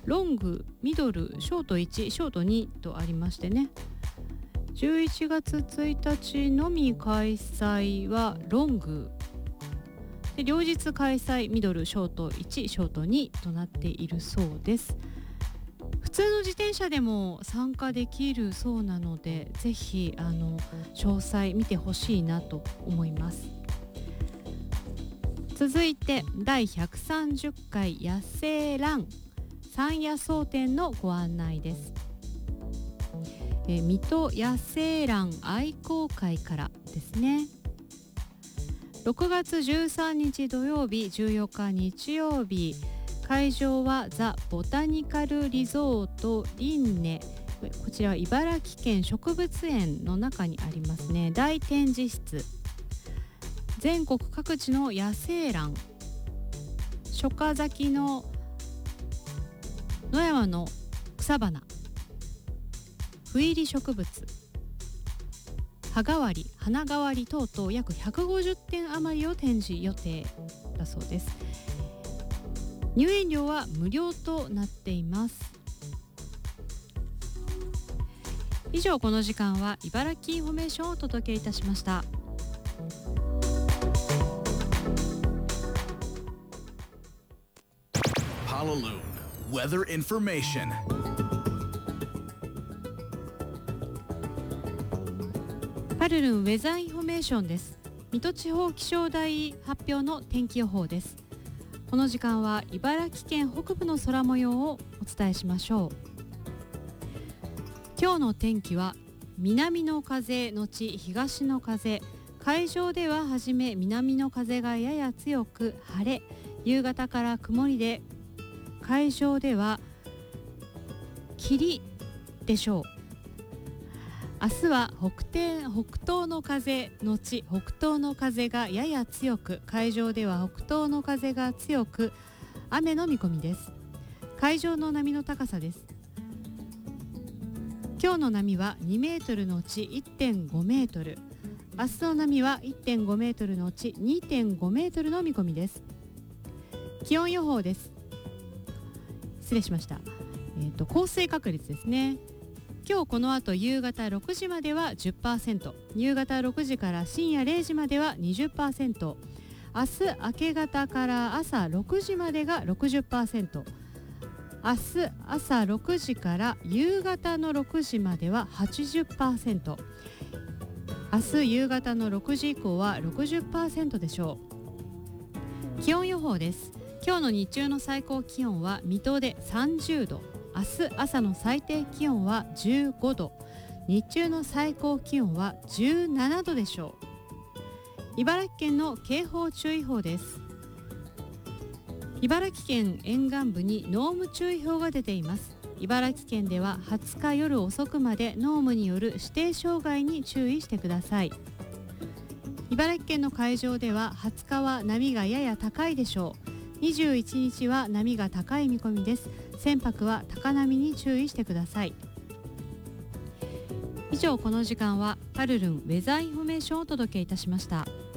ロング、ミドル、ショート1、ショート2とありましてね、11月1日のみ開催はロングで、両日開催ミドル、ショート1、ショート2となっているそうです。普通の自転車でも参加できるそうなので、ぜひ詳細見てほしいなと思います。続いて第130回野生ラン山野草店のご案内です。水戸野生ラン愛好会からですね。6月13日土曜日、14日日曜日、会場はザ・ボタニカルリゾートリンネ、こちらは茨城県植物園の中にありますね、大展示室。全国各地の野生蘭、初夏咲きの野山の草花、斑入り植物、葉変わり、花変わり等々約150点余りを展示予定だそうです。入園料は無料となっています。以上、この時間は茨城インフォメーションをお届けいたしました。 Honolulu Weather Information。 パルルンウェザーインフォメーションです。水戸地方気象台発表の天気予報です。この時間は茨城県北部の空模様をお伝えしましょう。今日の天気は南の風のち東の風、海上でははじめ南の風がやや強く晴れ、夕方から曇りで、海上では霧でしょう。明日は北東の風のち北東の風がやや強く、海上では北東の風が強く雨の見込みです。海上の波の高さです。今日の波は2メートルのうち 1.5 メートル、明日の波は 1.5 メートルのうち 2.5 メートルの見込みです。気温予報です。失礼しました。降水確率ですね。今日この後夕方6時までは 10%、 夕方6時から深夜0時までは 20%、 明日明け方から朝6時までが 60%、 明日朝6時から夕方の6時までは 80%、 明日夕方の6時以降は 60% でしょう。気温予報です。今日の日中の最高気温は水戸で30度、明日朝の最低気温は15度、日中の最高気温は17度でしょう。茨城県の警報注意報です。茨城県沿岸部に濃霧注意報が出ています。茨城県では20日夜遅くまで濃霧による指定障害に注意してください。茨城県の海上では20日は波がやや高いでしょう。21日は波が高い見込みです。船舶は高波に注意してください。以上、この時間はパルルンウェザーインフォメーションをお届けいたしました。